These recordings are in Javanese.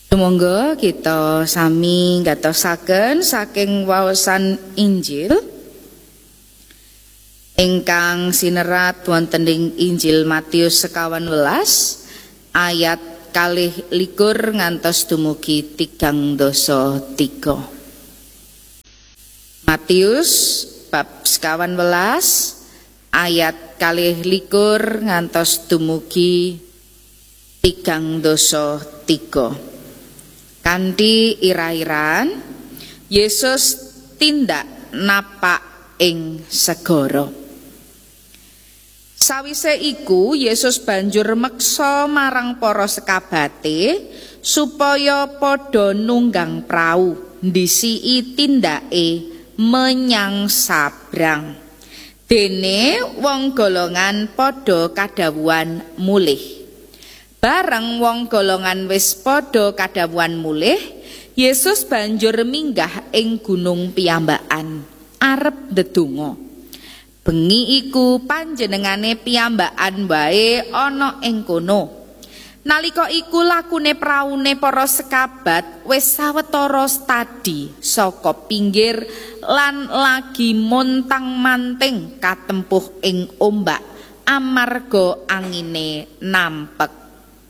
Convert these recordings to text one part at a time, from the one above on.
Sumangga kita sami ngatosaken saking waosan Injil ingkang sinerat wonten ing Injil Matius 11 ayat 21 ngantos dumugi 33. Matius bab 11 ayat 21 ngantos dumugi 33. Kanthi ira-iran Yesus tindak napak ing segara. Sawise iku Yesus banjur meksa marang para sekabate supaya padha nunggang prau ndisiki tindake menyang sabrang. Dene wong golongan padha kadhawuhan mulih. Bareng wong golongan wis padha kadhawuhan mulih, Yesus banjur minggah ing gunung piyambakan arep ndedonga. Bengi iku panjenengane piyambakan wae ana ing kono. Nalika iku lakune praune para sekabat wis sawetara stadi saka pinggir lan lagi montang-manting katempuh ing ombak amarga angine nampek.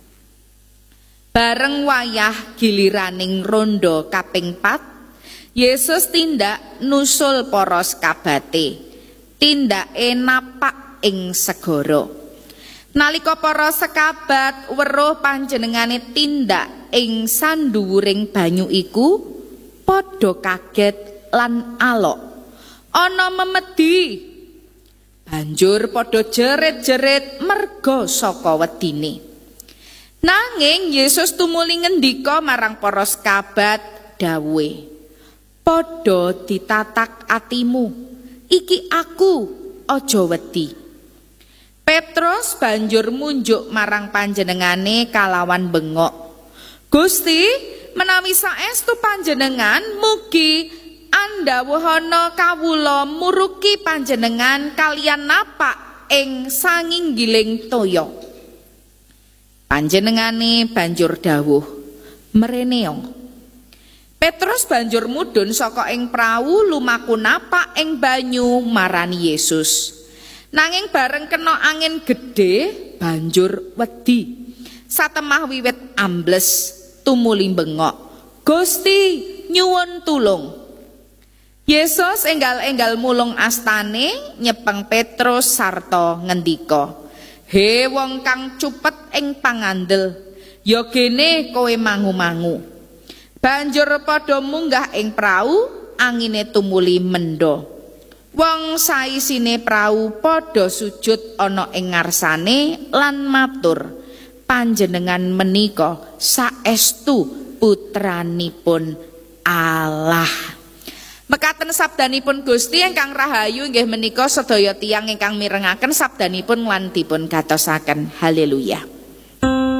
Bareng wayah giliraning rondo kaping 4, Yesus tindak nusul para sekabate. Tindake napak ing segara. Nalika para sekabat weruh panjenengane tindak ing sanduwuring banyu iku, padha kaget lan alok. Ana memedi. Banjur padha jerit-jerit merga saka wedine. Nanging Yesus tumuli ngendika marang para sekabat dawuhe, "Padha ditatak atimu, iki aku, aja wedi." Petrus banjur munjuk marang panjenengane kalawan bengok, "Gusti, menawi saestu panjenengan mugi andhawuhana kawula muruki panjenengan kaliyan napak ing sanginggiling toya." Panjenengane banjur dawuh, "Mereneong." Petrus banjur mudhun saka ing prau lumaku napak ing banyu marani Yesus. Nanging bareng kena angin gedhe banjur wedi. Satemah wiwit ambles tumuli bengok, "Gusti, nyuwun tulung." Yesus enggal-enggal mulung astane nyepeng Petrus sarta ngendika, "He wong kang cupet ing pangandel, ya gene kowe mangu-mangu." Banjur padha munggah ing prau, angine tumuli mendha. Wong saisine prau padha sujud ana ing ngarsane lan matur, "Panjenengan menika saestu putranipun Allah." Mekaten sabdanipun Gusti ingkang rahayu inggih menika sedaya tiyang ingkang mirengaken sabdanipun lan dipun gatosaken. Haleluya.